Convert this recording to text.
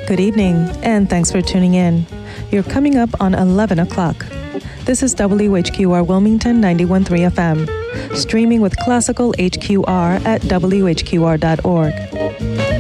Good evening, and thanks for tuning in. You're coming up on 11 o'clock. This is WHQR Wilmington 91.3 FM, streaming with classical HQR at WHQR.org.